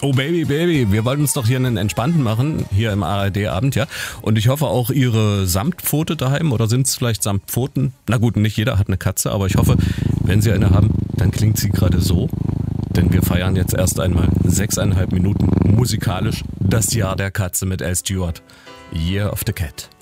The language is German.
Oh Baby, Baby, wir wollten uns doch hier einen entspannten machen, hier im ARD-Abend, ja. Und ich hoffe auch Ihre Samtpfote daheim, oder sind es vielleicht Samtpfoten? Na gut, nicht jeder hat eine Katze, aber ich hoffe, wenn Sie eine haben, dann klingt sie gerade so. Denn wir feiern jetzt erst einmal 6,5 Minuten musikalisch das Jahr der Katze mit Al Stewart. Year of the Cat.